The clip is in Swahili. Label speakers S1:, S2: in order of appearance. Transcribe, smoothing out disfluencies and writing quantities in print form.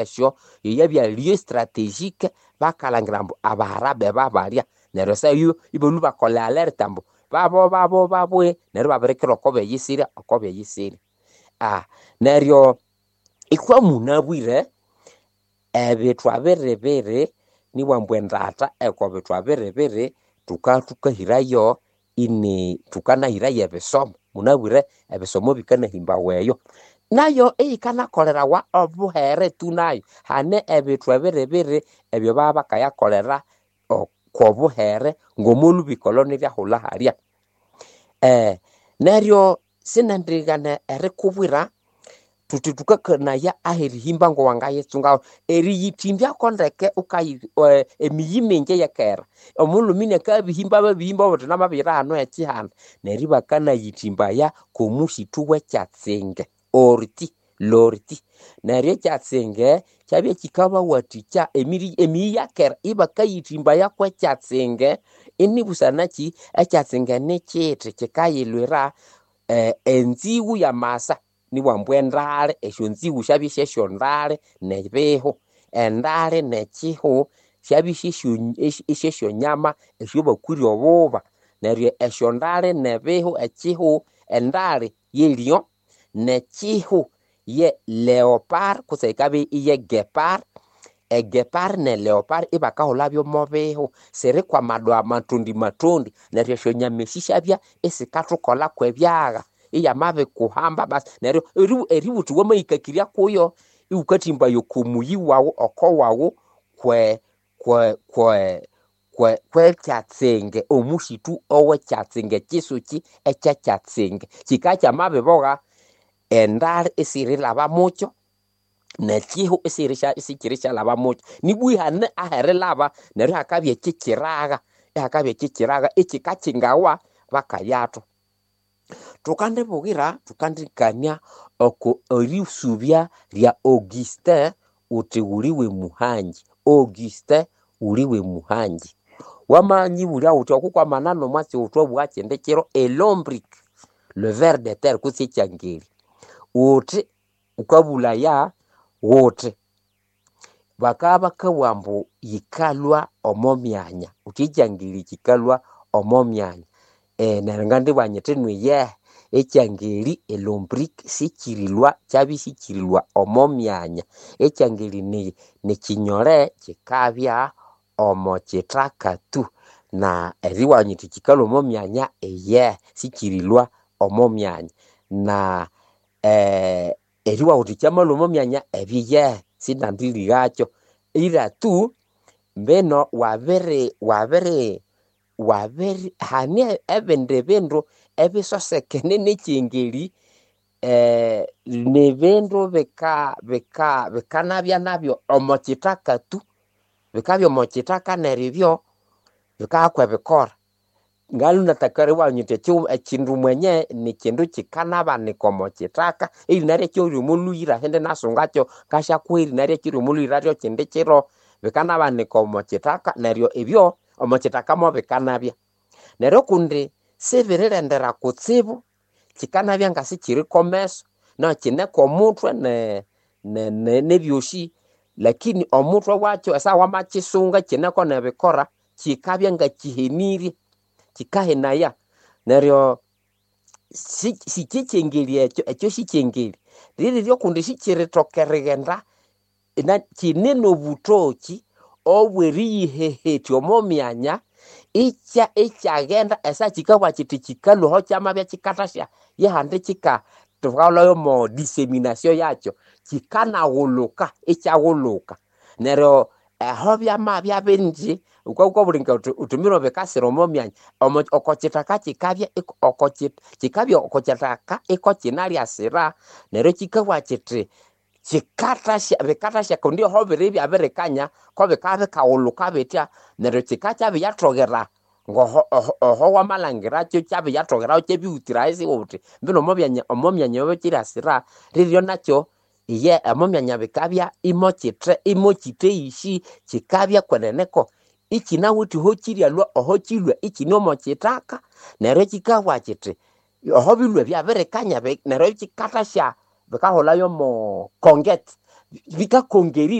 S1: esyo yabya lieu stratégique bakalangira mbu abaharabe babalya neryo sayo ibolu bakola alert mbu babo neryo babirekera okobe yisire neryo ikwa munabwire ebitwa biribiri niwambwendata ekobitwa biribiri tukahirayo ini tukanahirayo ebisomo munabwire ebisomo bikanahimba weyo nayo eyikanakolera wa obuhere tunayo hane ebitwa biribiri ebyo baba bakayakolera kobuhere ngomulu bikoloni byahula halya neryo sinandigane erikubwira tuti tukakanaya ahirihimba ngo wangayetsunga eriyitimbya kondeke emiyimenje yekera omulu mine kabihimba babihimba bote namabira hano ekihanda neri bakana yitimbaya komushitu wechatsenge lorti neryo chatsenge chabye kikaba waticha emi yakera ibakayitimbaya kwechatsenge inibusanachi echatsenge nechete chikayilwira enziwu ya masa niwambwendale esyo nziwu shabishe esyo ndale nebihu endale nechihu shabishe esyo nyama esyo bakuri obuba neryo esyo ndale nebihu echihu endale yelio nechihu ye leopard kusaikabe iye gepard egepard ne leopard ibakahulabyo mobihu siri kwa madwa matondi neryo esyo nyama eshishabya esikatukola kwebyaga iya mabe kuhamba bas neryo eributu wamaikakirya kuyo iukatimba yokumuyi wawo okowawo kwe chatsenge omushitu owe chatsenge chisuchi echa chatsenge chikacha mabe boga endale esiri laba mucho nechihu esikirisha laba mucho nibwihane ahere laba neryo hakabye chichiraga ekikachingawa bakayato tukandikania oko orisubya lya Augustin uliwe muhanji wamanyi bulya uti okukwa manano mwasi utwa bwachendekero elombric le ver de terre kusichangeli uti ukabulaya wote bakaba kawambu yikalwa omomyanya utijangeli kikalwa omomyanya nerangandi banyetenwe ekyangeli elombric sikirilwa omomyanya ekyangeli ni kinyole kikabya omochitakatu na eriwanyiti kikalwa omomyanya sikirilwa omomyanya na eriwa utikyamalo omomyanya ebiye sinandili gacho ira tu mbeno wabere hane ebende bendo ebisosekene nekyengeli nebendo bekanabya nabyo omochitakatu bikabyo mochitaka neribyo bikakwe bikora ngalu natakare wanyite ekindu mwenye ni kindu kikanaba nikomochitaka ili nare kyo muluyira hende nasungacho kasha kwiri nare kiro muluyira ryo kinde kiro bikanaba nikomochitaka neryo ebyo omochitaka mo bikanabya neryo kundi sevirendera kutsibu kikanabya ngasi kiri komeso na kineko mutwe nebyoshi lakini omutwe wacho asa wamachisunga kineko nebikora kikabya nga kiheniri kikahenaya neryo sikichengeli ekyo sichengeli liryo kundi sikiritokerigenda na kineno butoki obweriyihehetyo omomyanya ikyagenda esa kikawa kiti kikaluho kyamabya kikatasya yehande kika tukaloyo mo dissemination yacho kikanawuluka ikyawuluka neryo hobya mabya benji uko bulinga utumiro bekasira omomyanya okochitaka kikabya okochitaka ikokinalya sira neryo kikawa kiti bikatasya kundi hobiri byaberekanya ko bikabe kawuluka betya neryo kikacha byatogera ngoho wamalangira cyo cyabe yatogera cyo biutira isi wote mbino omomyanya bokirasira riryo nakyo iye omomyanya bikabya imochite ishi kikabya kweneneko ikina wuti hokirya lwa ohokilwa ikino mochitaka neryo kikawa kiti ohobilwe byaberekanya neryo kikatasya bikaholayo mo konget vikakongeri